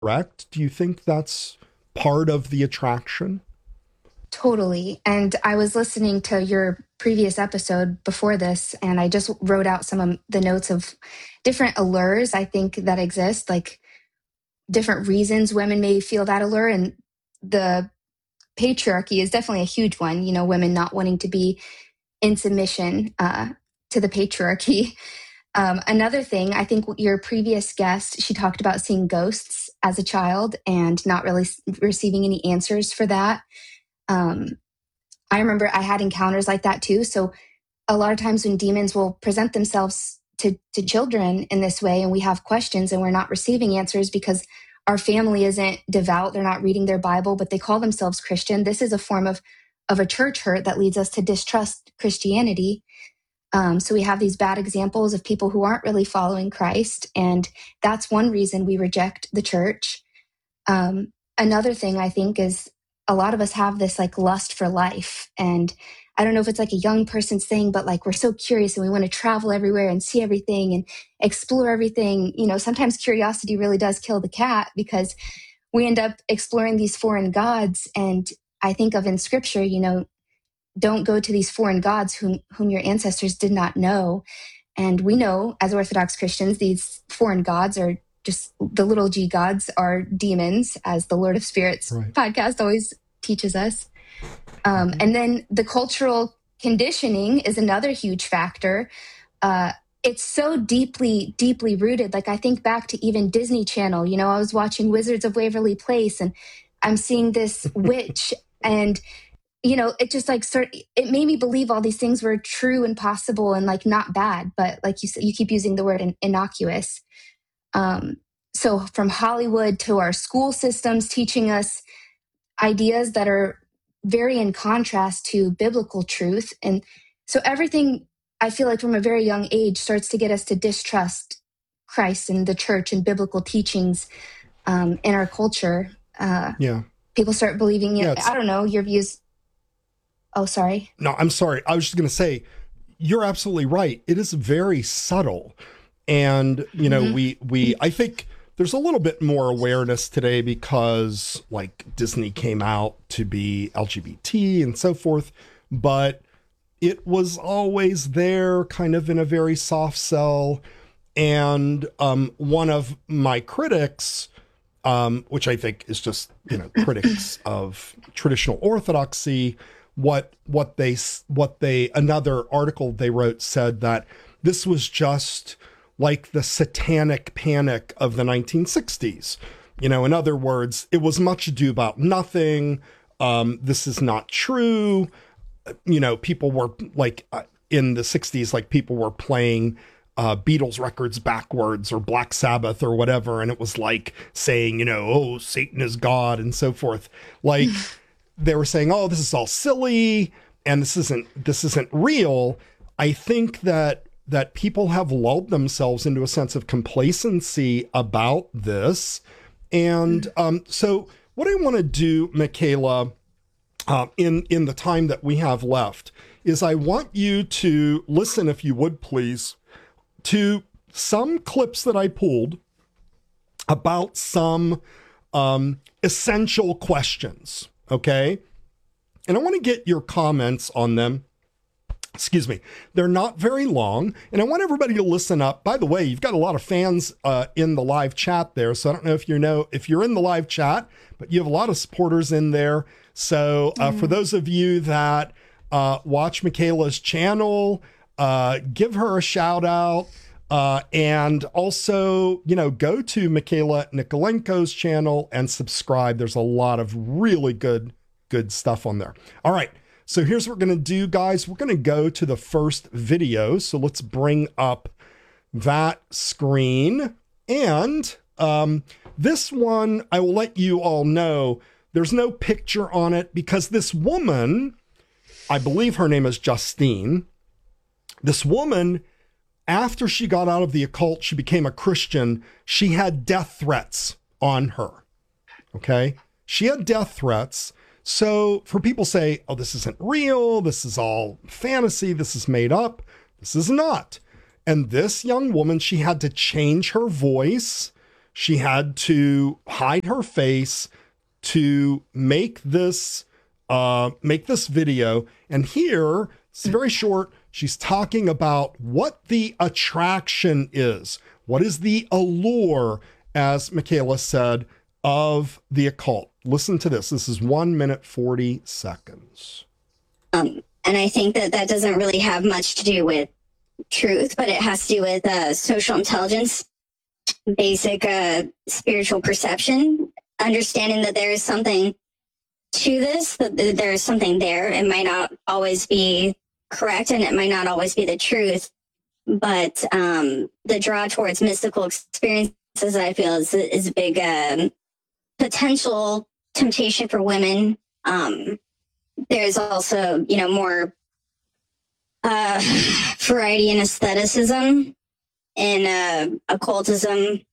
correct? Do you think that's part of the attraction? Totally. And I was listening to your previous episode before this, and I just wrote out some of the notes of different allures I think that exist, like different reasons women may feel that allure. And the patriarchy is definitely a huge one, women not wanting to be in submission to the patriarchy. Another thing, I think your previous guest, she talked about seeing ghosts as a child and not really receiving any answers for that. Um, I remember I had encounters like that too. So a lot of times when demons will present themselves to children in this way, and we have questions and we're not receiving answers because our family isn't devout, they're not reading their Bible, but they call themselves Christian. This is a form of a church hurt that leads us to distrust Christianity. So we have these bad examples of people who aren't really following Christ, and that's one reason we reject the church. Another thing I think is a lot of us have this like lust for life. And I don't know if it's like a young person's thing, but like we're so curious and we want to travel everywhere and see everything and explore everything. Sometimes curiosity really does kill the cat because we end up exploring these foreign gods. And I think of in scripture, don't go to these foreign gods whom your ancestors did not know. And we know as Orthodox Christians, these foreign gods are just the little g gods are demons, as the Lord of Spirits Right. podcast always teaches us. And then the cultural conditioning is another huge factor. It's so deeply, deeply rooted. Like I think back to even Disney Channel, I was watching Wizards of Waverly Place and I'm seeing this witch and it just like it made me believe all these things were true and possible and like not bad, but like you said, you keep using the word innocuous. So from Hollywood to our school systems teaching us ideas that are very in contrast to biblical truth. And so everything I feel like from a very young age starts to get us to distrust Christ and the church and biblical teachings in our culture. Yeah. People start believing, Yeah. I don't know, your views. Oh, sorry. No, I'm sorry. I was just going to say, you're absolutely right. It is very subtle. And, I think there's a little bit more awareness today because like Disney came out to be LGBT and so forth, but it was always there kind of in a very soft sell. And one of my critics, which I think is just, critics of traditional orthodoxy, another article they wrote said that this was just like the satanic panic of the 1960s. In other words, it was much ado about nothing. This is not true. People were like in the 60s, like people were playing Beatles records backwards or Black Sabbath or whatever. And it was like saying, oh, Satan is God and so forth. Like they were saying, oh, this is all silly and this isn't real. I think that people have lulled themselves into a sense of complacency about this. And so what I want to do, Michaela, in the time that we have left, is I want you to listen, if you would please, to some clips that I pulled about some essential questions, okay? And I want to get your comments on them. Excuse me. They're not very long, and I want everybody to listen up. By the way, you've got a lot of fans in the live chat there, so I don't know if you're in the live chat, but you have a lot of supporters in there. So for those of you that watch Michaela's channel, give her a shout out. And also, go to Michaela Nikolenko's channel and subscribe. There's a lot of really good stuff on there. All right. So here's what we're going to do, guys. We're going to go to the first video. So let's bring up that screen. And this one, I will let you all know, there's no picture on it because this woman, I believe her name is Justine. This woman, after she got out of the occult, she became a Christian. She had death threats on her. Okay? She had death threats. So for people say, oh, this isn't real. This is all fantasy. This is made up. This is not. And this young woman, she had to change her voice. She had to hide her face to make this video. And here it's very short. She's talking about what the attraction is. What is the allure, as Michaela said, of the occult? Listen to this. This is 1 minute 40 seconds. And I think that doesn't really have much to do with truth, but it has to do with social intelligence, basic spiritual perception, understanding that there is something to this, that there is something there. It might not always be correct and it might not always be the truth, but the draw towards mystical experiences, I feel, is a big potential temptation for women. There's also, more variety in aestheticism and occultism,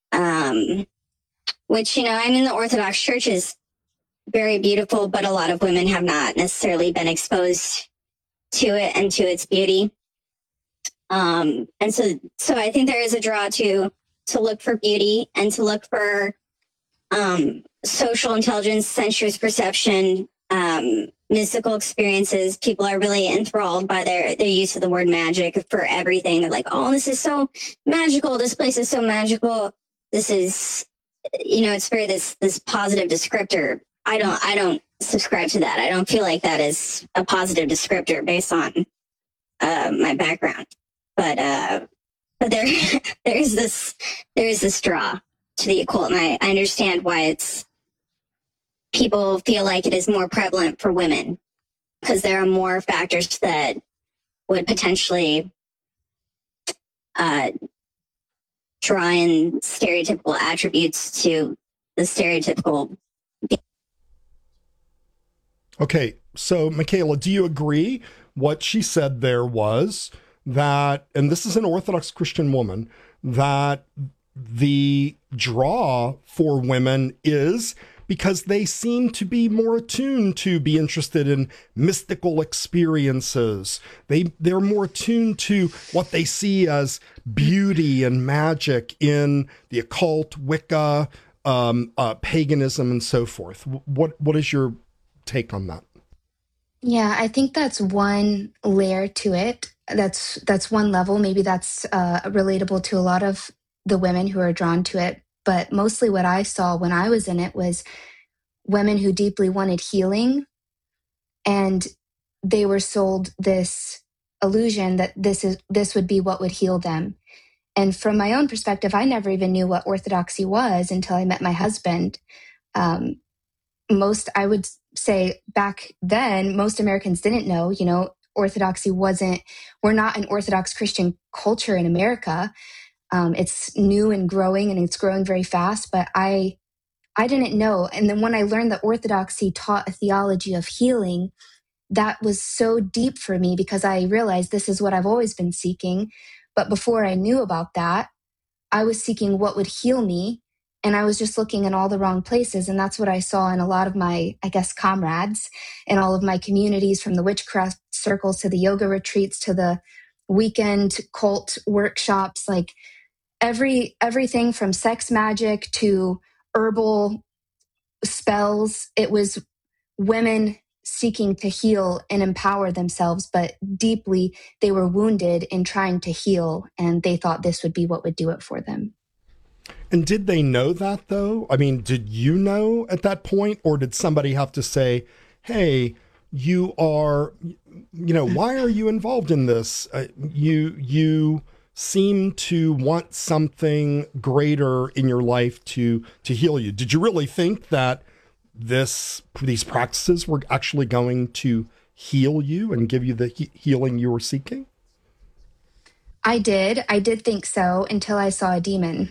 which, the Orthodox Church is very beautiful, but a lot of women have not necessarily been exposed to it and to its beauty. And so I think there is a draw to look for beauty and to look for social intelligence, sensuous perception, mystical experiences. People are really enthralled by their use of the word magic for everything. They're like, oh, this is so magical. This place is so magical. This is, it's very this positive descriptor. I don't subscribe to that. I don't feel like that is a positive descriptor based on my background. But there is this draw to the occult, and I understand why people feel like it is more prevalent for women, because there are more factors that would potentially draw in stereotypical attributes to the stereotypical. Okay, so Michaela, do you agree what she said there was that, and this is an Orthodox Christian woman, that the draw for women is because they seem to be more attuned to be interested in mystical experiences. They're more attuned to what they see as beauty and magic in the occult, Wicca, paganism, and so forth. What is your take on that? Yeah, I think that's one layer to it. That's one level. Maybe that's relatable to a lot of the women who are drawn to it. But mostly what I saw when I was in it was women who deeply wanted healing, and they were sold this illusion that this would be what would heal them. And from my own perspective, I never even knew what orthodoxy was until I met my husband. I would say back then, most Americans didn't know, orthodoxy we're not an Orthodox Christian culture in America. It's new and growing, and it's growing very fast, but I didn't know. And then when I learned that orthodoxy taught a theology of healing, that was so deep for me, because I realized this is what I've always been seeking. But before I knew about that, I was seeking what would heal me. And I was just looking in all the wrong places. And that's what I saw in a lot of my, comrades in all of my communities, from the witchcraft circles to the yoga retreats to the weekend cult workshops, like everything from sex magic to herbal spells. It was women seeking to heal and empower themselves, but deeply they were wounded in trying to heal, and they thought this would be what would do it for them. And did they know that, though? I mean, did you know at that point, or did somebody have to say, hey, you are, why are you involved in this? You seem to want something greater in your life to heal you. Did you really think that these practices were actually going to heal you and give you the healing you were seeking? I did think so, until I saw a demon.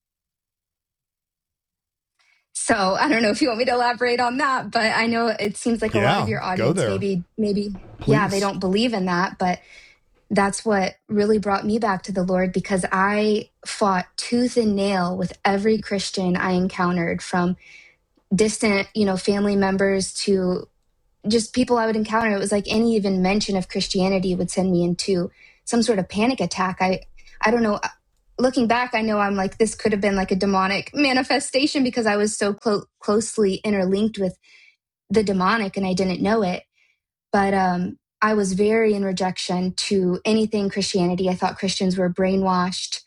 So I don't know if you want me to elaborate on that, but I know it seems like a lot of your audience maybe, they don't believe in that, but that's what really brought me back to the Lord, because I fought tooth and nail with every Christian I encountered, from distant, family members to just people I would encounter. It was like any even mention of Christianity would send me into some sort of panic attack. I don't know. looking back, I know I'm like, this could have been like a demonic manifestation because I was so closely interlinked with the demonic and I didn't know it. But I was very in rejection to anything Christianity. I thought Christians were brainwashed.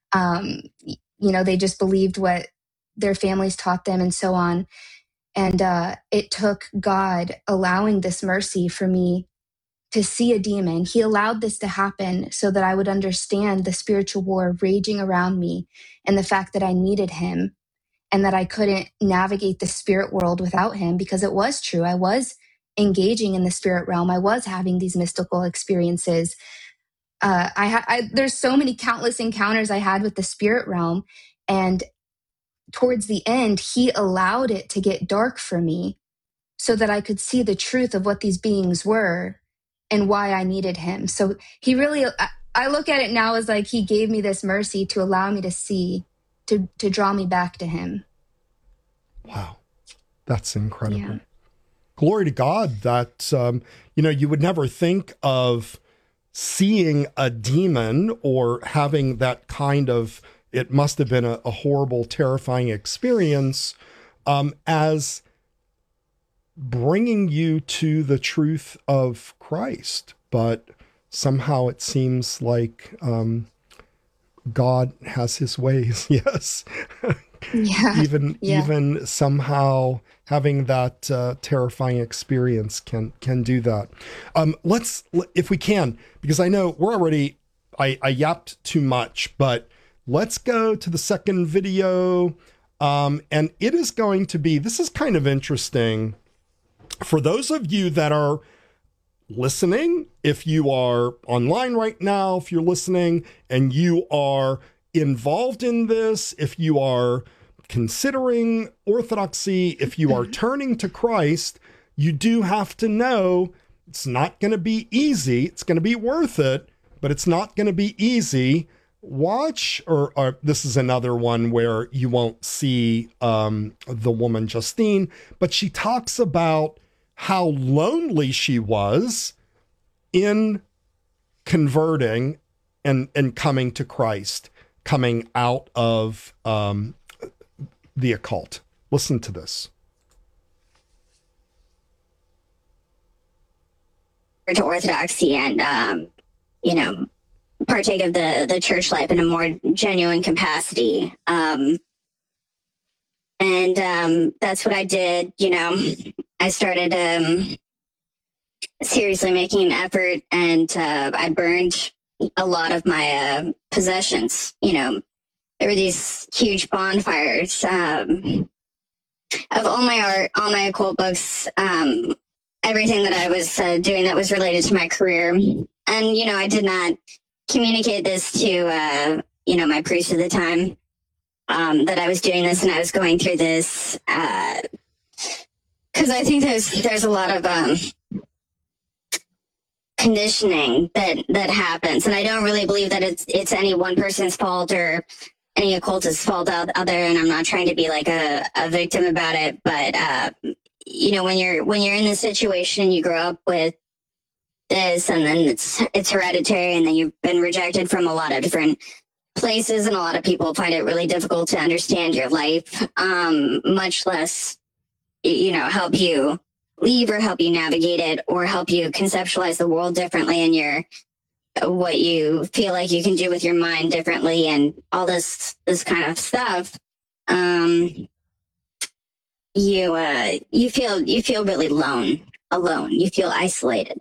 They just believed what their families taught them and so on. And it took God allowing this mercy for me to see a demon. He allowed this to happen so that I would understand the spiritual war raging around me and the fact that I needed him and that I couldn't navigate the spirit world without him, because it was true. I was engaging in the spirit realm. I was having these mystical experiences. There's so many countless encounters I had with the spirit realm. And towards the end, he allowed it to get dark for me so that I could see the truth of what these beings were and why I needed him. So he really, I look at it now as like he gave me this mercy to allow me to see, to draw me back to him. Wow. That's incredible. Yeah. Glory to God that, you would never think of seeing a demon or having that kind of, it must have been a horrible, terrifying experience, as bringing you to the truth of Christ. But somehow it seems like God has his ways. Yes. Yeah. Even somehow having that terrifying experience can do that. Let's, if we can, because I know we're already, I yapped too much, but let's go to the second video. And it is going to be, this is kind of interesting for those of you that are listening. If you are online right now, if you're listening and you are involved in this, if you are considering orthodoxy, if you are turning to Christ, you do have to know it's not going to be easy. It's going to be worth it, but it's not going to be easy. Watch, or this is another one where you won't see the woman Justine, but she talks about how lonely she was in converting and coming to Christ, coming out of the occult. Listen to this. To orthodoxy and, partake of the church life in a more genuine capacity. And that's what I did. I started seriously making an effort, and I burned a lot of my possessions. There were these huge bonfires of all my art, all my occult books, everything that I was doing that was related to my career. And, I did not communicate this to, my priest at the time, that I was doing this and I was going through this, because I think there's a lot of conditioning that happens, and I don't really believe that it's any one person's fault or any occultist's fault out there. And I'm not trying to be like a victim about it, but when you're in this situation, you grow up with this, and then it's hereditary, and then you've been rejected from a lot of different places, and a lot of people find it really difficult to understand your life, much less help you leave or help you navigate it or help you conceptualize the world differently and what you feel like you can do with your mind differently and all this kind of stuff. You feel really alone. You feel isolated.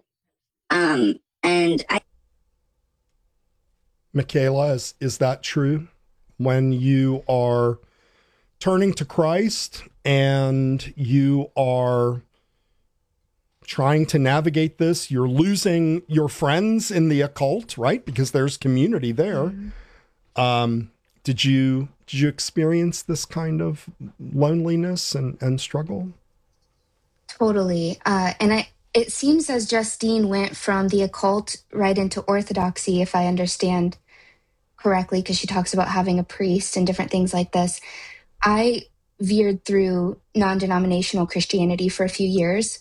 Michaela, is that true? When you are turning to Christ and you are trying to navigate this, you're losing your friends in the occult, right? Because there's community there. Mm-hmm. Did you experience this kind of loneliness and struggle? Totally. It seems as Justine went from the occult right into orthodoxy, if I understand correctly, because she talks about having a priest and different things like this. I veered through non-denominational Christianity for a few years,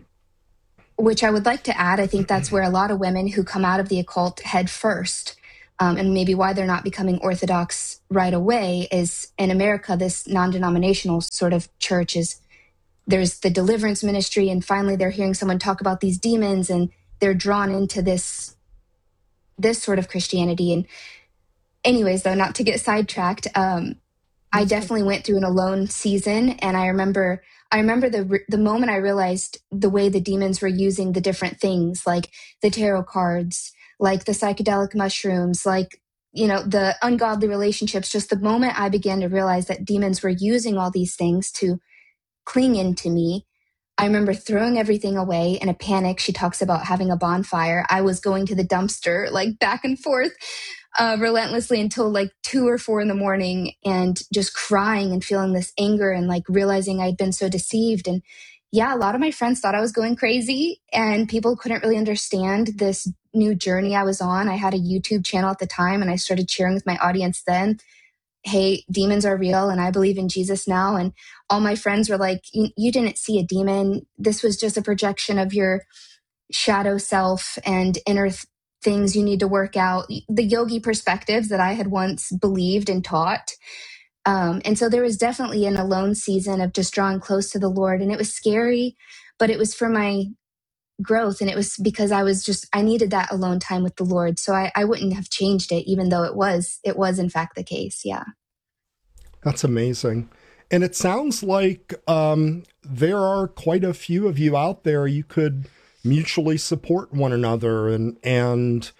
which I would like to add. I think that's where a lot of women who come out of the occult head first. and maybe why they're not becoming Orthodox right away is in America, this non-denominational sort of church is there's the deliverance ministry, and finally they're hearing someone talk about these demons and they're drawn into this sort of Christianity. And anyways, though, not to get sidetracked, I definitely went through an alone season, and I remember the moment I realized the way the demons were using the different things, like the tarot cards, like the psychedelic mushrooms, like, you know, the ungodly relationships. Just the moment I began to realize that demons were using all these things to cling into me, I remember throwing everything away in a panic. She talks about having a bonfire. I was going to the dumpster, like back and forth relentlessly until like 2 or 4 in the morning, and just crying and feeling this anger and like realizing I'd been so deceived. And yeah, a lot of my friends thought I was going crazy, and people couldn't really understand this new journey I was on. I had a YouTube channel at the time, and I started sharing with my audience then, hey, demons are real and I believe in Jesus now. And all my friends were like, you didn't see a demon. This was just a projection of your shadow self and inner things you need to work out. The yogi perspectives that I had once believed and taught. And so there was definitely an alone season of just drawing close to the Lord. And it was scary, but it was for my growth. And it was because I needed that alone time with the Lord. So I wouldn't have changed it, even though it was in fact the case. Yeah. That's amazing. And it sounds like there are quite a few of you out there. You could mutually support one another and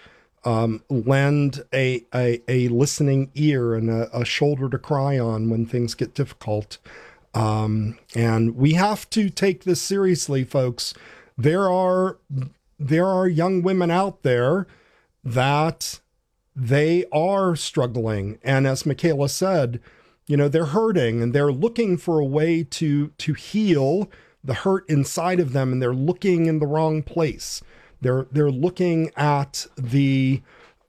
lend a listening ear and a shoulder to cry on when things get difficult. And we have to take this seriously, folks. There are young women out there that they are struggling. And as Michaela said, you know, they're hurting and they're looking for a way to heal the hurt inside of them, and they're looking in the wrong place. They're looking at the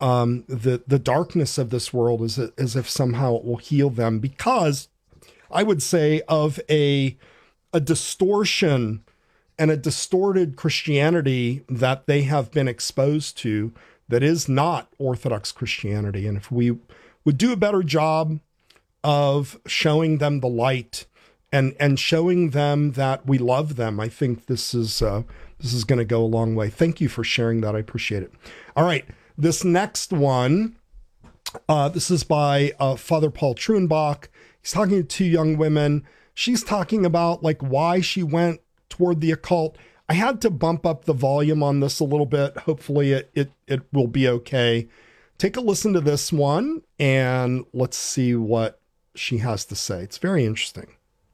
darkness of this world as if somehow it will heal them, because I would say of a distortion and a distorted Christianity that they have been exposed to that is not Orthodox Christianity. And if we would do a better job of showing them the light and showing them that we love them, I think this is going to go a long way. Thank you for sharing that. I appreciate it. All right. This next one, this is by Father Paul Truenbach. He's talking to 2 young women. She's talking about like why she went toward the occult. I had to bump up the volume on this a little bit. Hopefully it will be okay. Take a listen to this one and let's see what she has to say. It's very interesting.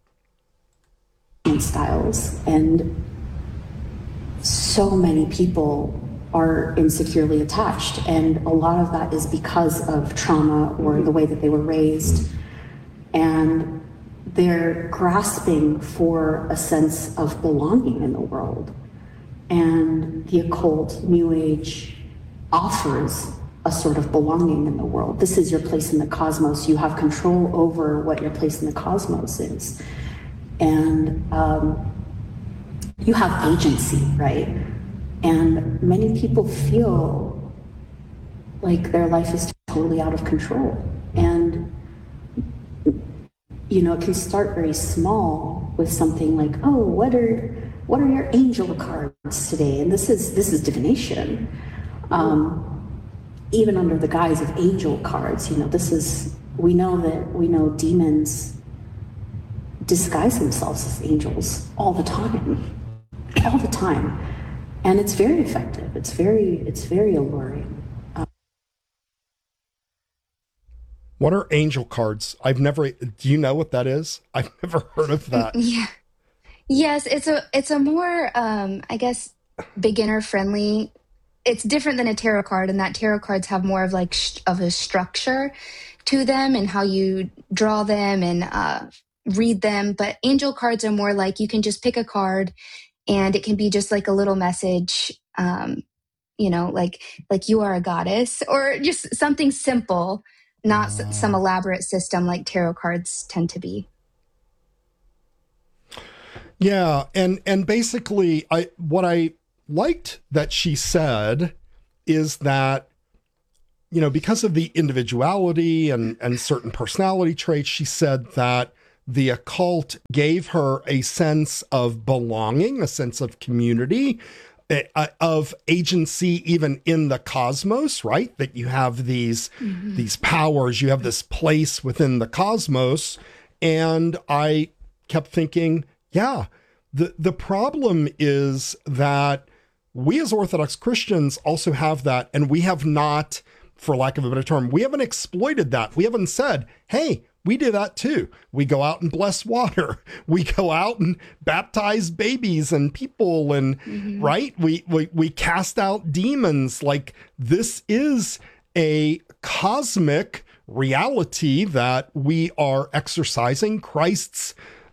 Styles, and so many people are insecurely attached, and a lot of that is because of trauma or the way that they were raised, and they're grasping for a sense of belonging in the world. And the occult, New Age, offers a sort of belonging in the world. This is your place in the cosmos. You have control over what your place in the cosmos is. And you have agency, right? And many people feel like their life is totally out of control. And, you know, it can start very small with something like, oh, what are your angel cards today? And this is divination. Even under the guise of angel cards, you know, we know demons disguise themselves as angels all the time. And it's very effective. It's very alluring. What are angel cards? Do you know what that is? I've never heard of that. Yeah. Yes, it's a more, I guess, beginner friendly. It's different than a tarot card, in that tarot cards have more of like of a structure to them and how you draw them and read them. But angel cards are more like you can just pick a card and it can be just like a little message, you know, like you are a goddess, or just something simple, not some elaborate system like tarot cards tend to be. Yeah, and basically what I liked that she said is that, because of the individuality and certain personality traits, she said that the occult gave her a sense of belonging, a sense of community, of agency, even in the cosmos, right? That you have these powers, you have this place within the cosmos. And I kept thinking, yeah, the problem is that we as Orthodox Christians also have that, and we have not, for lack of a better term, we haven't exploited that. We haven't said, hey, we do that too. We go out and bless water. We go out and baptize babies and people, and right? We cast out demons. Like, this is a cosmic reality that we are exercising. Christ's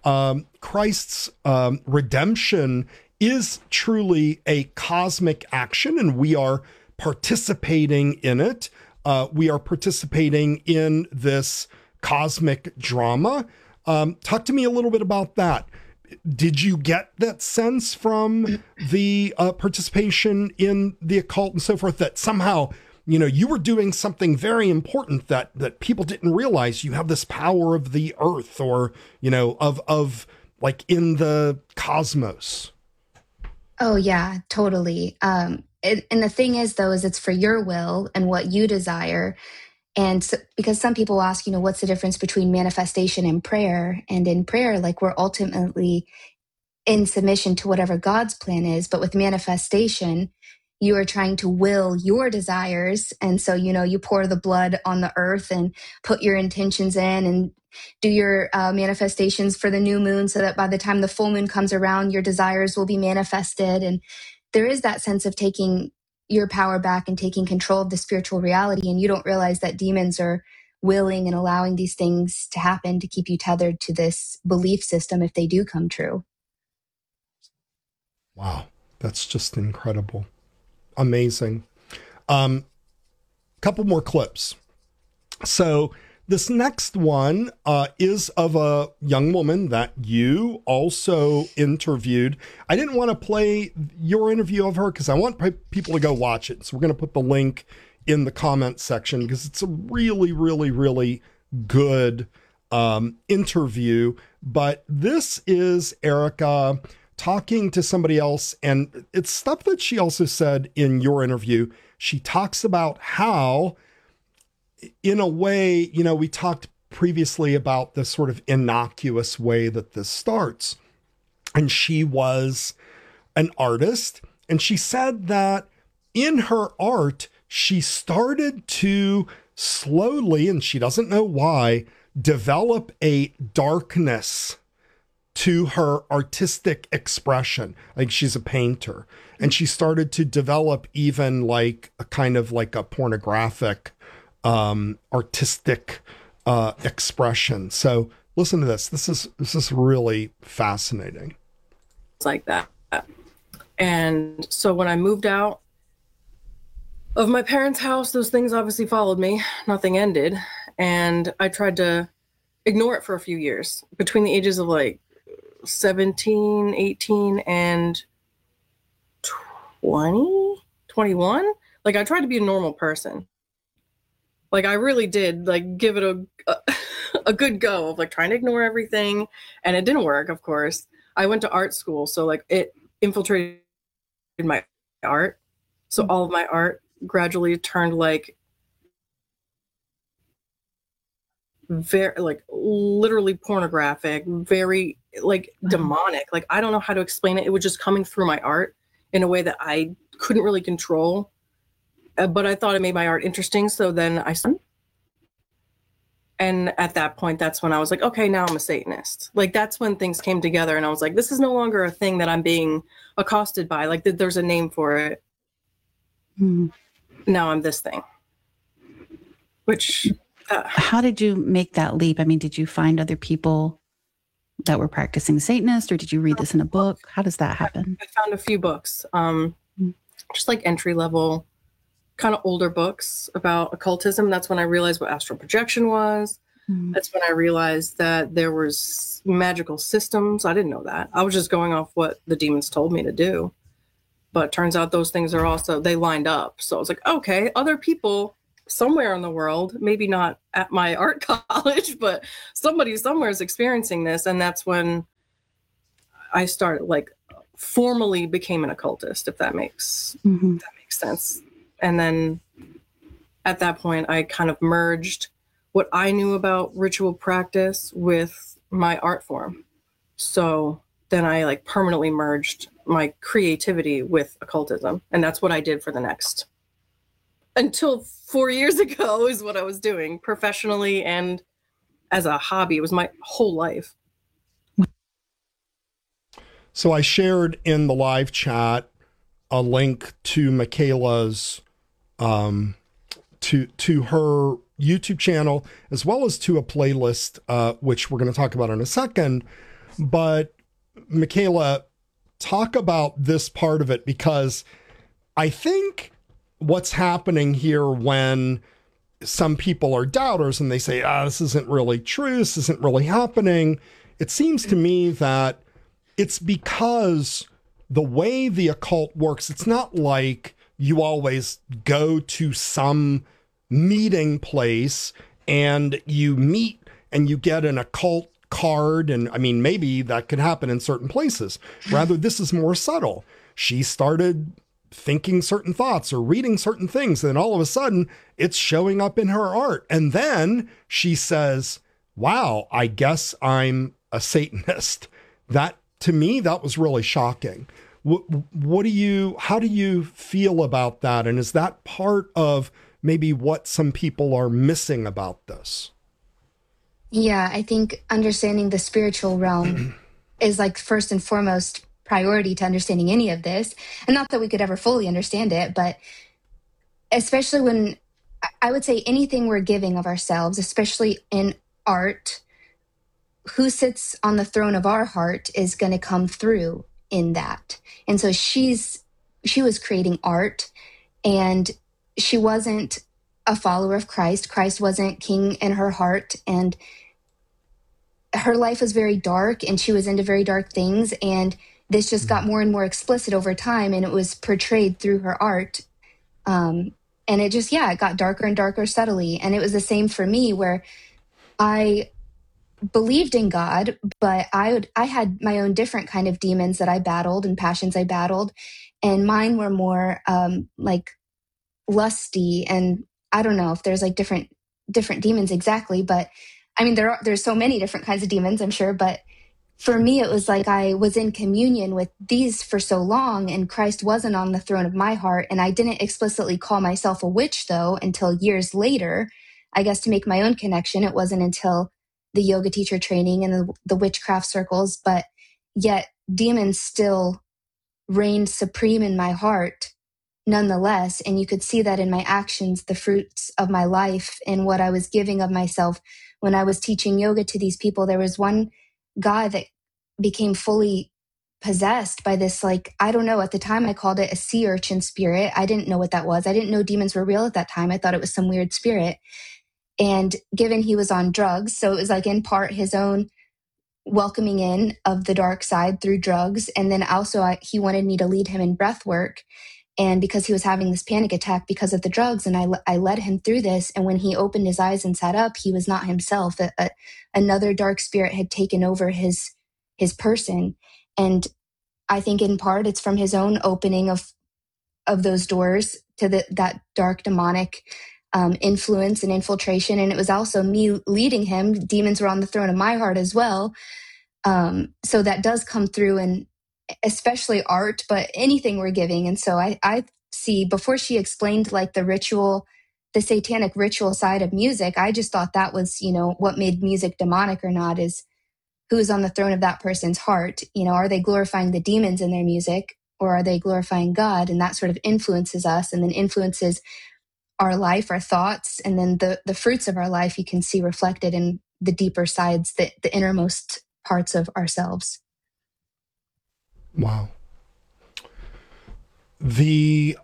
redemption is truly a cosmic action, and we are participating in it. We are participating in this cosmic drama. Talk to me a little bit about that. Did you get that sense from the participation in the occult and so forth, that somehow, you were doing something very important that people didn't realize? You have this power of the earth, or, of like in the cosmos. Oh yeah, totally. And the thing is, though, is it's for your will and what you desire. And so, because some people ask, what's the difference between manifestation and prayer? And in prayer, like, we're ultimately in submission to whatever God's plan is. But with manifestation, you are trying to will your desires. And so, you pour the blood on the earth and put your intentions in and do your manifestations for the new moon, so that by the time the full moon comes around, your desires will be manifested. And there is that sense of taking your power back and taking control of the spiritual reality. And you don't realize that demons are willing and allowing these things to happen to keep you tethered to this belief system if they do come true. Wow. That's just incredible. Amazing. Couple more clips. So this next one is of a young woman that you also interviewed. I didn't want to play your interview of her because I want people to go watch it. So we're going to put the link in the comment section, because it's a really, really, really good interview. But this is Erica talking to somebody else, and it's stuff that she also said in your interview. She talks about how, in a way, we talked previously about the sort of innocuous way that this starts. And she was an artist, and she said that in her art, she started to slowly, and she doesn't know why, develop a darkness to her artistic expression. Like, she's a painter, and she started to develop even like a kind of like a pornographic artistic expression. So listen to this. This is really fascinating. It's like that. And so when I moved out of my parents' house, those things obviously followed me. Nothing ended. And I tried to ignore it for a few years, between the ages of like 17, 18, and 20, 21. Like, I tried to be a normal person. Like, I really did, like, give it a good go of like trying to ignore everything. And it didn't work, of course. I went to art school, so like it infiltrated my art. So all of my art gradually turned like very, like, literally pornographic, very like demonic. Like, I don't know how to explain it. It was just coming through my art in a way that I couldn't really control. But I thought it made my art interesting. So then and at that point, that's when I was like, okay, now I'm a Satanist. Like, that's when things came together, and I was like, this is no longer a thing that I'm being accosted by. Like, there's a name for it. Now I'm this thing. Which, how did you make that leap? I mean, did you find other people that were practicing Satanist, or did you read this in a book? How does that happen? I found a few books, just like entry level, kind of older books about occultism. That's when I realized what astral projection was. That's when I realized that there was magical systems. I didn't know that. I was just going off what the demons told me to do. But turns out those things are also, they lined up. So I was like, okay, other people somewhere in the world, maybe not at my art college, but somebody somewhere is experiencing this. And that's when I started, like, formally became an occultist, if that makes sense. And then at that point, I kind of merged what I knew about ritual practice with my art form. So then I, like, permanently merged my creativity with occultism. And that's what I did for the next, until 4 years ago, is what I was doing professionally and as a hobby. It was my whole life. So I shared in the live chat a link to Michaela's, to her YouTube channel, as well as to a playlist, which we're going to talk about in a second. But Michaela, talk about this part of it, because I think what's happening here when some people are doubters and they say, this isn't really true, this isn't really happening, it seems to me that it's because the way the occult works, it's not like you always go to some meeting place and you meet and you get an occult card. And I mean, maybe that could happen in certain places. Rather, this is more subtle. She started thinking certain thoughts or reading certain things, and all of a sudden it's showing up in her art. And then she says, wow, I guess I'm a Satanist. That, to me, that was really shocking. How do you feel about that? And is that part of maybe what some people are missing about this? Yeah, I think understanding the spiritual realm is, like, first and foremost priority to understanding any of this. And not that we could ever fully understand it, but especially when, I would say, anything we're giving of ourselves, especially in art, who sits on the throne of our heart is going to come through in that. And so she was creating art, and she wasn't a follower of Christ. Christ wasn't king in her heart, and her life was very dark, and she was into very dark things. And this just got more and more explicit over time, and it was portrayed through her art. And it just, it got darker and darker subtly. And it was the same for me, where I believed in God, but I had my own different kind of demons that I battled and passions I battled. And mine were more like lusty, and I don't know if there's like different demons exactly, but I mean, there's so many different kinds of demons, I'm sure. But for me, it was like I was in communion with these for so long, and Christ wasn't on the throne of my heart. And I didn't explicitly call myself a witch, though, until years later, I guess, to make my own connection. It wasn't until the yoga teacher training and the witchcraft circles, but yet demons still reigned supreme in my heart nonetheless. And you could see that in my actions, the fruits of my life, and what I was giving of myself. When I was teaching yoga to these people, there was one guy that became fully possessed by this, like, I don't know, at the time I called it a sea urchin spirit. I didn't know what that was. I didn't know demons were real at that time. I thought it was some weird spirit. And given he was on drugs, so it was like in part his own welcoming in of the dark side through drugs. And then also he wanted me to lead him in breath work. And because he was having this panic attack because of the drugs, and I led him through this. And when he opened his eyes and sat up, he was not himself. Another dark spirit had taken over his person. And I think in part it's from his own opening of those doors to that dark demonic influence and infiltration. And it was also me leading him. Demons were on the throne of my heart as well. So that does come through, and especially art, but anything we're giving. And so I see, before she explained like the satanic ritual side of music, I just thought that was, what made music demonic or not is who's on the throne of that person's heart. Are they glorifying the demons in their music, or are they glorifying God? And that sort of influences us, and then influences our life, our thoughts, and then the fruits of our life you can see reflected in the deeper sides, the innermost parts of ourselves. Wow. You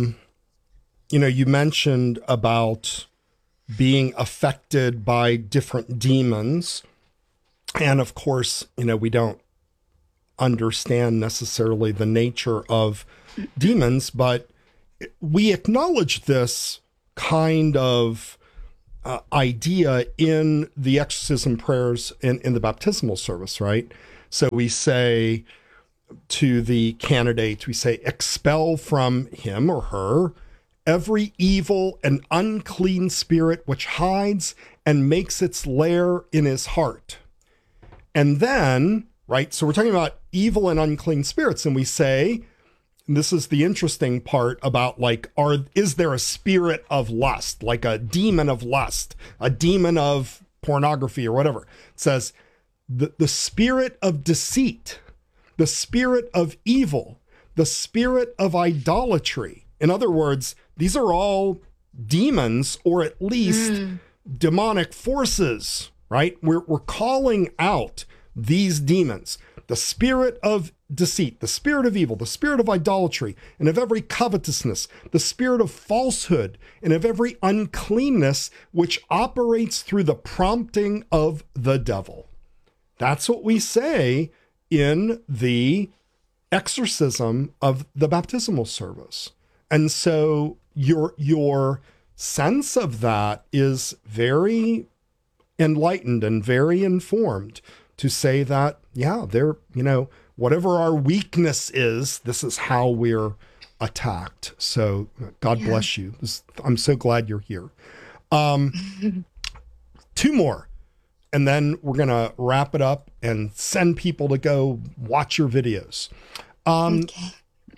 mentioned about being affected by different demons. And of course, we don't understand necessarily the nature of demons, but we acknowledge this kind of idea in the exorcism prayers in the baptismal service, right? So we say to the candidate, we say, expel from him or her every evil and unclean spirit which hides and makes its lair in his heart. And then, right, so we're talking about evil and unclean spirits, and we say, and this is the interesting part about like, is there a spirit of lust, like a demon of lust, a demon of pornography or whatever? It says the spirit of deceit, the spirit of evil, the spirit of idolatry. In other words, these are all demons, or at least demonic forces, right? We're calling out these demons. The spirit of deceit, the spirit of evil, the spirit of idolatry, and of every covetousness, the spirit of falsehood, and of every uncleanness which operates through the prompting of the devil. That's what we say in the exorcism of the baptismal service. And so your sense of that is very enlightened and very informed to say that, yeah, they're, whatever our weakness is, this is how we're attacked. So God bless you. I'm so glad you're here. 2 more, and then we're going to wrap it up and send people to go watch your videos. Okay.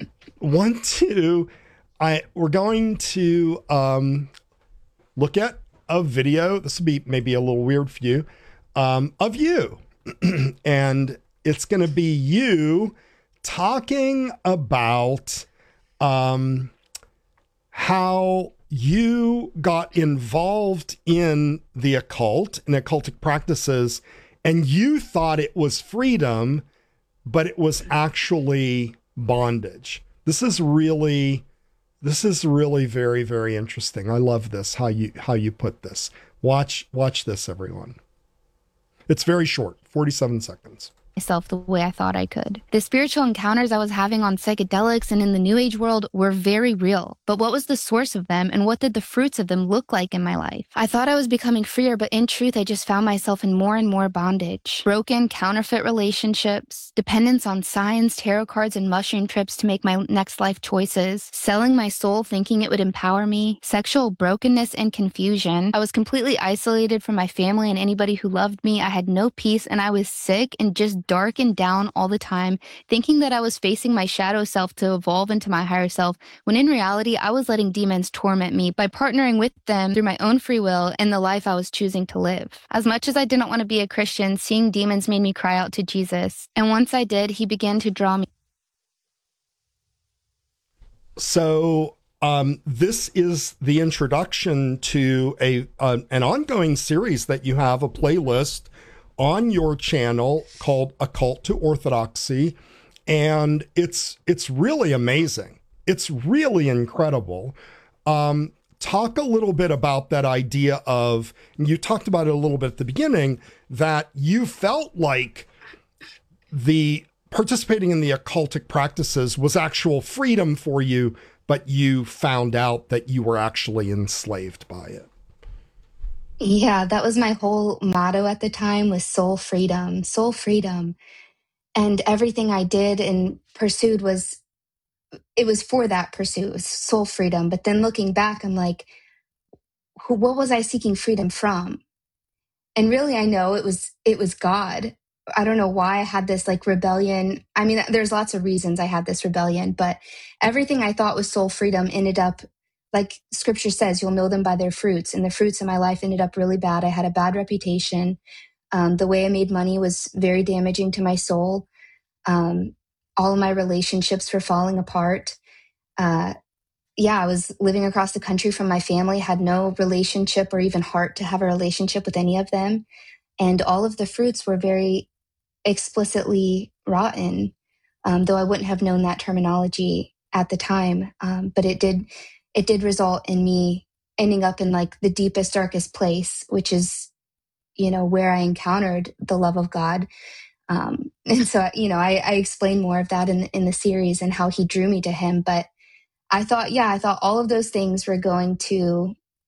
We're going to look at a video. This will be maybe a little weird for you, of you. And it's going to be you talking about how you got involved in the occult and occultic practices, and you thought it was freedom, but it was actually bondage. This is really very, very interesting. I love this, how you put this. Watch this, everyone. It's very short, 47 seconds. Myself the way I thought I could. The spiritual encounters I was having on psychedelics and in the New Age world were very real, but what was the source of them and what did the fruits of them look like in my life? I thought I was becoming freer, but in truth, I just found myself in more and more bondage. Broken, counterfeit relationships, dependence on signs, tarot cards, and mushroom trips to make my next life choices, selling my soul thinking it would empower me, sexual brokenness and confusion. I was completely isolated from my family and anybody who loved me. I had no peace and I was sick and just dark and down all the time, thinking that I was facing my shadow self to evolve into my higher self, when in reality, I was letting demons torment me by partnering with them through my own free will and the life I was choosing to live. As much as I didn't want to be a Christian, seeing demons made me cry out to Jesus. And once I did, he began to draw me. So this is the introduction to an ongoing series that you have, a playlist on your channel called Occult to Orthodoxy, and it's really amazing. It's really incredible. Talk a little bit about that idea of, and you talked about it a little bit at the beginning, that you felt like the participating in the occultic practices was actual freedom for you, but you found out that you were actually enslaved by it. Yeah, that was my whole motto at the time, was soul freedom, soul freedom. And everything I did and pursued was for that pursuit, was soul freedom. But then looking back, I'm like, what was I seeking freedom from? And really, I know it was God. I don't know why I had this like rebellion. I mean, there's lots of reasons I had this rebellion, but everything I thought was soul freedom ended up, like scripture says, you'll know them by their fruits. And the fruits in my life ended up really bad. I had a bad reputation. The way I made money was very damaging to my soul. All of my relationships were falling apart. I was living across the country from my family, had no relationship or even heart to have a relationship with any of them. And all of the fruits were very explicitly rotten, though I wouldn't have known that terminology at the time. But it did result in me ending up in like the deepest, darkest place, which is, where I encountered the love of God. And so, I explain more of that in the series and how he drew me to him. But I thought all of those things were going to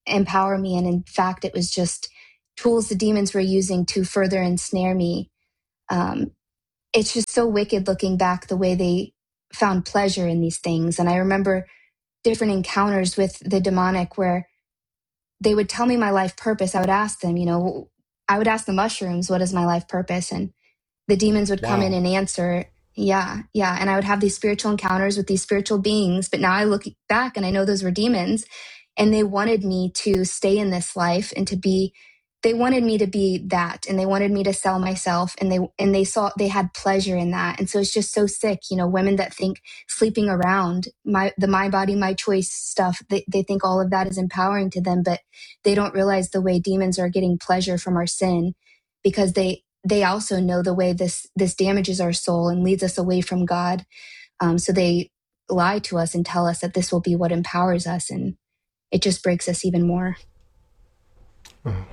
empower me. And in fact, it was just tools the demons were using to further ensnare me. It's just so wicked looking back the way they found pleasure in these things. And I remember different encounters with the demonic where they would tell me my life purpose. I would ask them, I would ask the mushrooms, what is my life purpose? And the demons would come in and answer. Yeah. And I would have these spiritual encounters with these spiritual beings. But now I look back and I know those were demons, and they wanted me to stay in this life and they wanted me to be that, and they wanted me to sell myself, and they had pleasure in that. And so it's just so sick, women that think sleeping around my body, my choice stuff, they think all of that is empowering to them, but they don't realize the way demons are getting pleasure from our sin, because they also know the way this damages our soul and leads us away from God. So they lie to us and tell us that this will be what empowers us, and it just breaks us even more. Oh.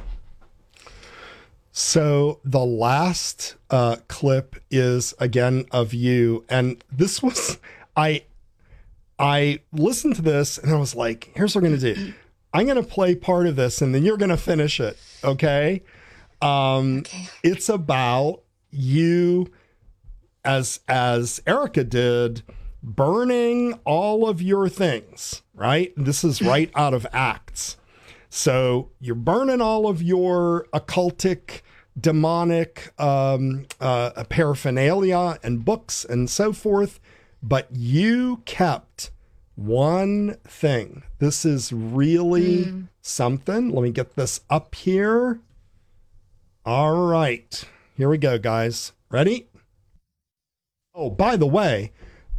So the last clip is again of you, and this was I listened to this and I was like, here's what we're gonna do. I'm gonna play part of this and then you're gonna finish it, okay? Okay. It's about you, as Erica did, burning all of your things, right? This is right out of Acts. So you're burning all of your occultic, demonic paraphernalia and books and so forth, but you kept one thing. This is really something. Let me get this up here. All right, here we go, guys. Ready? Oh, by the way,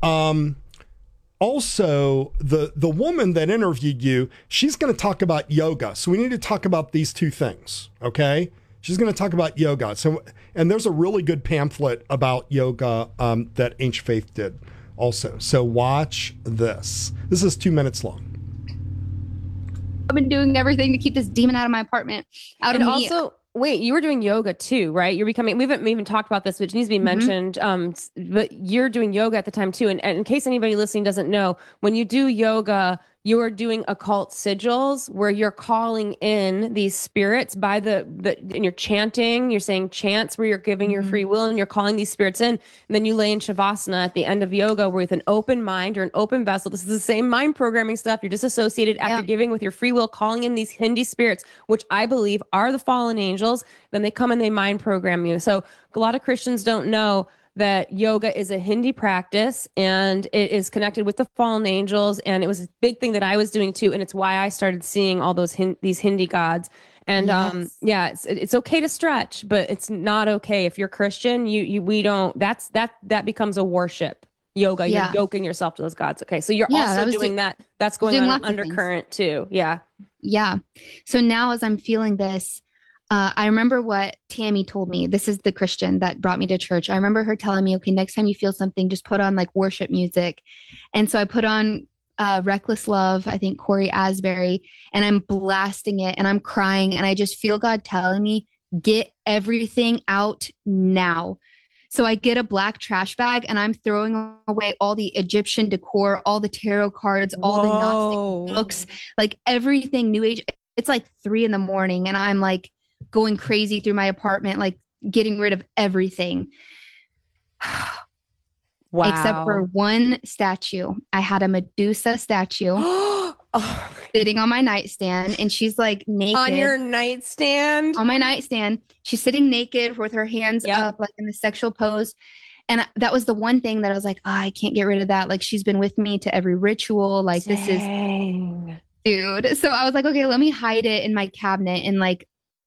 also, the woman that interviewed you, she's going to talk about yoga. So we need to talk about these two things, okay? She's going to talk about yoga. So, and there's a really good pamphlet about yoga that Ancient Faith did also. So watch this. This is 2 minutes long. I've been doing everything to keep this demon out of my apartment. And also, wait, you were doing yoga too, right? You're becoming, we haven't even talked about this, which needs to be mentioned. But you're doing yoga at the time too. And in case anybody listening doesn't know, when you do yoga, you are doing occult sigils where you're calling in these spirits by and you're chanting, you're saying chants where you're giving your free will and you're calling these spirits in. And then you lay in Shavasana at the end of yoga with an open mind or an open vessel. This is the same mind programming stuff. You're disassociated after giving with your free will, calling in these Hindi spirits, which I believe are the fallen angels. Then they come and they mind program you. So a lot of Christians don't know that yoga is a Hindi practice and it is connected with the fallen angels. And it was a big thing that I was doing too. And it's why I started seeing all those these Hindi gods. And it's okay to stretch, but it's not okay. If you're Christian, we don't, that becomes a worship. Yoga, you're yoking yourself to those gods. Okay. So you're also doing that. That's going on an undercurrent too. Yeah. Yeah. So now as I'm feeling this, I remember what Tammy told me. This is the Christian that brought me to church. I remember her telling me, okay, next time you feel something, just put on like worship music. And so I put on Reckless Love, I think Corey Asbury, and I'm blasting it and I'm crying. And I just feel God telling me, get everything out now. So I get a black trash bag and I'm throwing away all the Egyptian decor, all the tarot cards, all the Gnostic books, like everything New Age. It's like 3 a.m. and I'm like going crazy through my apartment, like getting rid of everything. Wow. Except for one statue. I had a Medusa statue sitting on my nightstand, and she's like naked. On your nightstand? On my nightstand. She's sitting naked with her hands up, like in the sexual pose. And that was the one thing that I was like, I can't get rid of that. Like, she's been with me to every ritual. Like, this is, dude. So I was like, okay, let me hide it in my cabinet and like.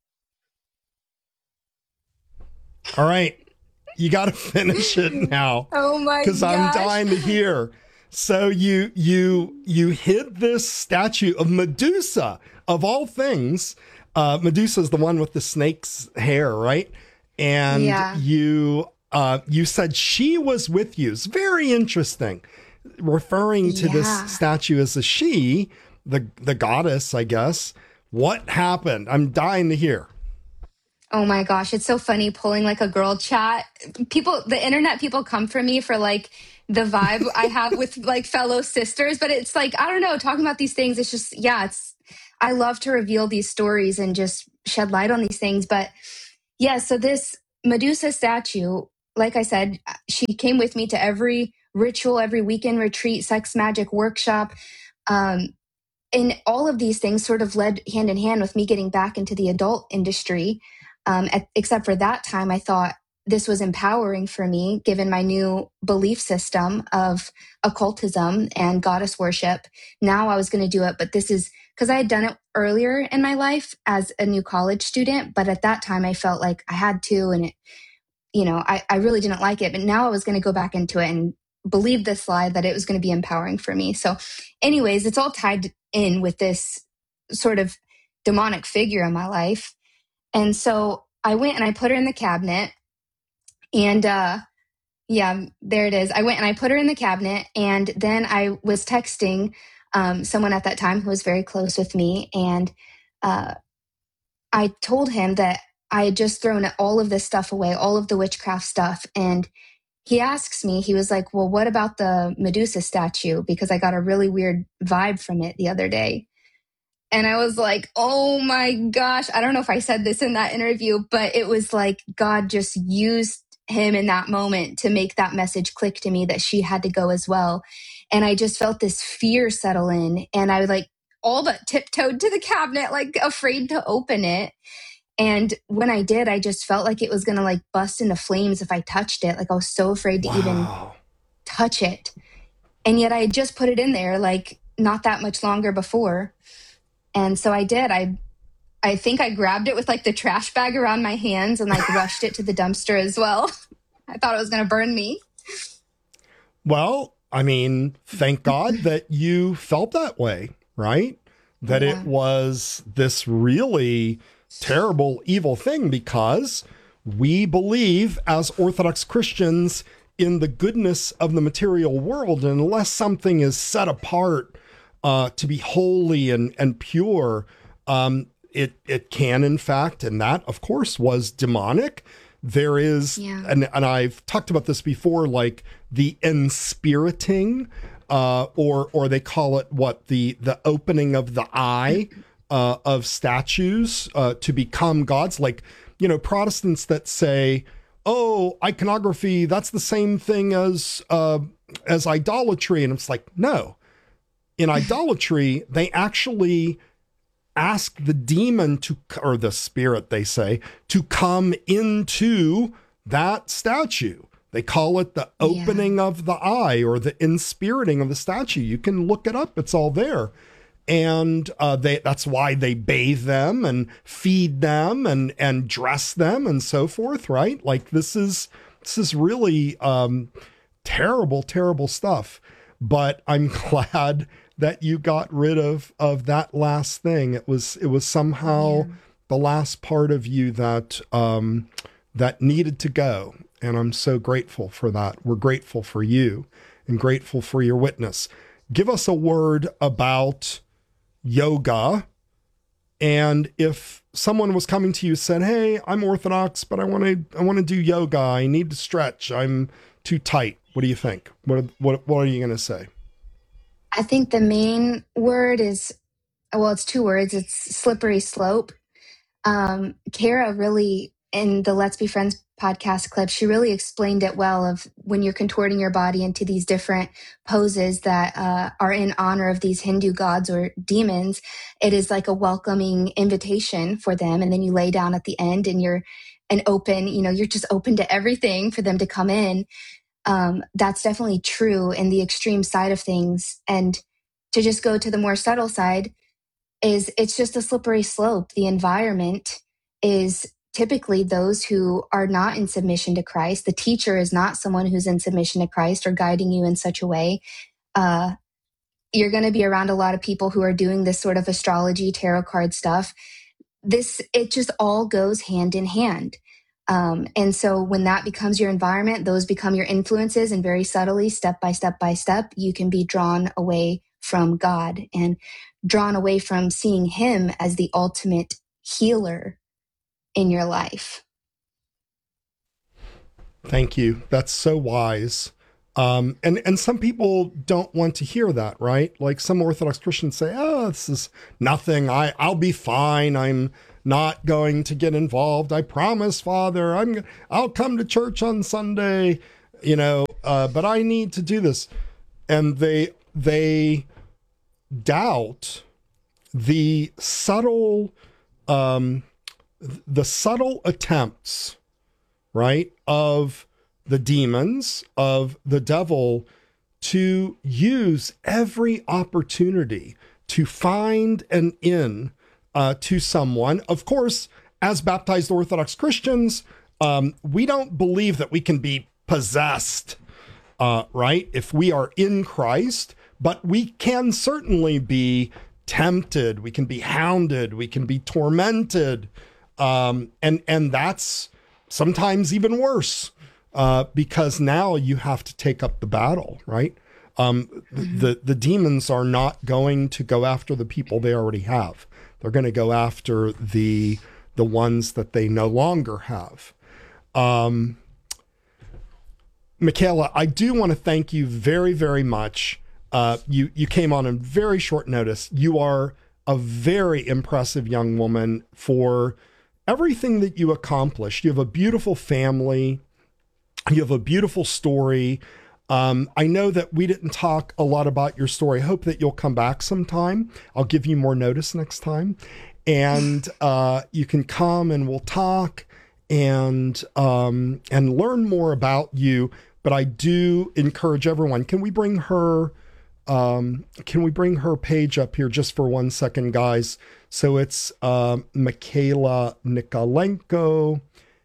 All right. You got to finish it now. Oh my gosh. Because I'm dying to hear. So you hid this statue of Medusa, of all things. Medusa is the one with the snake's hair, right? And you said she was with you. It's very interesting. Referring to this statue as a she, the goddess, I guess. What happened? I'm dying to hear. Oh my gosh, it's so funny pulling like a girl chat. The internet people come for me for like the vibe I have with like fellow sisters, but it's like, I don't know, talking about these things, it's just, I love to reveal these stories and just shed light on these things. But yeah, so this Medusa statue, like I said, she came with me to every ritual, every weekend retreat, sex magic workshop. And all of these things sort of led hand in hand with me getting back into the adult industry. Except for that time, I thought this was empowering for me, given my new belief system of occultism and goddess worship. Now I was going to do it, but this is because I had done it earlier in my life as a new college student. But at that time, I felt like I had to, and I really didn't like it. But now I was going to go back into it and believe this lie that it was going to be empowering for me. So anyways, it's all tied in with this sort of demonic figure in my life. And so I went and I put her in the cabinet, and yeah, there it is. I went and I put her in the cabinet, and then I was texting someone at that time who was very close with me. And I told him that I had just thrown all of this stuff away, all of the witchcraft stuff. And he asks me, he was like, well, what about the Medusa statue? Because I got a really weird vibe from it the other day. And I was like, oh my gosh, I don't know if I said this in that interview, but it was like God just used him in that moment to make that message click to me that she had to go as well. And I just felt this fear settle in, and I like all but tiptoed to the cabinet, like afraid to open it. And when I did, I just felt like it was going to like bust into flames if I touched it. Like I was so afraid to even touch it. And yet I had just put it in there like not that much longer before. And so I did. I think I grabbed it with like the trash bag around my hands and like rushed it to the dumpster as well. I thought it was going to burn me. Well, I mean, thank God that you felt that way, right? That it was this really terrible, evil thing, because we believe as Orthodox Christians in the goodness of the material world. And unless something is set apart to be holy and pure, it can, in fact, and that, of course, was demonic. There is, and I've talked about this before, like the enspiriting, or they call it the opening of the eye of statues to become gods. Like, Protestants that say, oh, iconography, that's the same thing as idolatry. And it's like, no. In idolatry, they actually ask the demon or the spirit, they say, to come into that statue. They call it the opening of the eye or the inspiriting of the statue. You can look it up. It's all there. And that's why they bathe them and feed them and dress them and so forth, right? Like this is really terrible, terrible stuff. But I'm glad that you got rid of that last thing. It was somehow the last part of you that that needed to go. And I'm so grateful for that. We're grateful for you and grateful for your witness. Give us a word about yoga. And if someone was coming to you, said, hey, I'm Orthodox, but I want to do yoga. I need to stretch. I'm too tight. What do you think? What are you going to say? I think the main word is, well, it's two words. It's slippery slope. Kara really, in the Let's Be Friends podcast clip, she really explained it well of when you're contorting your body into these different poses that are in honor of these Hindu gods or demons. It is like a welcoming invitation for them. And then you lay down at the end and you're you're just open to everything for them to come in. That's definitely true in the extreme side of things. And to just go to the more subtle side it's just a slippery slope. The environment is typically those who are not in submission to Christ. The teacher is not someone who's in submission to Christ or guiding you in such a way. You're going to be around a lot of people who are doing this sort of astrology, tarot card stuff. It just all goes hand in hand. And so when that becomes your environment, those become your influences, and very subtly, step by step by step, you can be drawn away from God and drawn away from seeing him as the ultimate healer in your life. Thank you. That's so wise. And some people don't want to hear that, right? Like some Orthodox Christians say, oh, this is nothing. I'll be fine. I'm not going to get involved. I promise, Father, I'll come to church on Sunday, but I need to do this. And they doubt the subtle attempts, right, of the demons, of the devil, to use every opportunity to find an in to someone. Of course, as baptized Orthodox Christians, we don't believe that we can be possessed, right, if we are in Christ, but we can certainly be tempted, we can be hounded, we can be tormented, and that's sometimes even worse, because now you have to take up the battle, right? The demons are not going to go after the people they already have. They're going to go after the ones that they no longer have. Michaela, I do want to thank you very, very much. You came on in very short notice. You are a very impressive young woman for everything that you accomplished. You have a beautiful family. You have a beautiful story. I know that we didn't talk a lot about your story. I hope that you'll come back sometime. I'll give you more notice next time. And you can come and we'll talk and learn more about you. But I do encourage everyone. Can we bring her page up here just for 1 second, guys? So it's Michaela Nikolenko,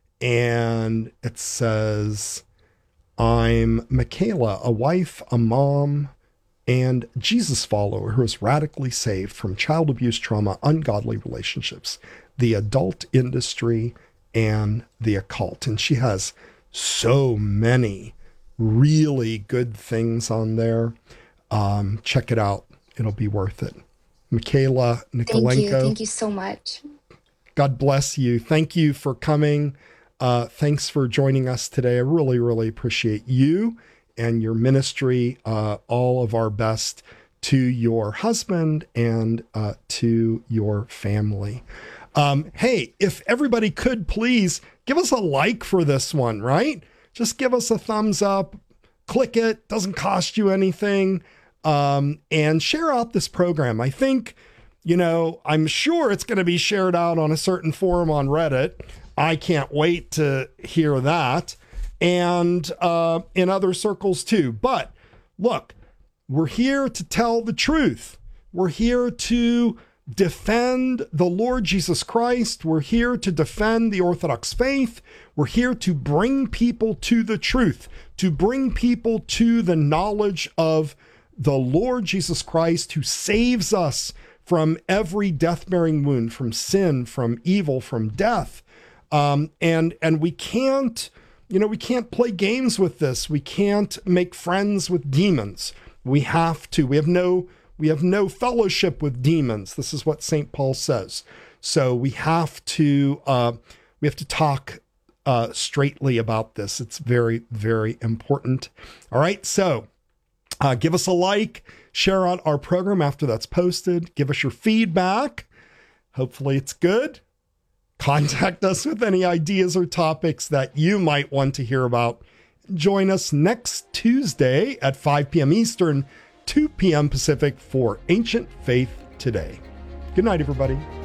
and it says, I'm Michaela, a wife, a mom, and Jesus follower who is radically saved from child abuse, trauma, ungodly relationships, the adult industry, and the occult. And she has so many really good things on there. Check it out. It'll be worth it. Michaela Nikolenko. Thank you so much. God bless you. Thank you for coming. Thanks for joining us today. I really, really appreciate you and your ministry. All of our best to your husband and to your family. Hey, if everybody could please give us a like for this one, right? Just give us a thumbs up, click it, doesn't cost you anything, and share out this program. I think, I'm sure it's going to be shared out on a certain forum on Reddit. I can't wait to hear that, and in other circles too. But look, we're here to tell the truth. We're here to defend the Lord Jesus Christ. We're here to defend the Orthodox faith. We're here to bring people to the truth, to bring people to the knowledge of the Lord Jesus Christ, who saves us from every death-bearing wound, from sin, from evil, from death. And we can't, we can't play games with this. We can't make friends with demons. We have no fellowship with demons. This is what St. Paul says. So we have to talk straightly about this. It's very, very important. All right. So give us a like, share out our program after that's posted, give us your feedback. Hopefully it's good. Contact us with any ideas or topics that you might want to hear about. Join us next Tuesday at 5 p.m. Eastern, 2 p.m. Pacific for Ancient Faith Today. Good night, everybody.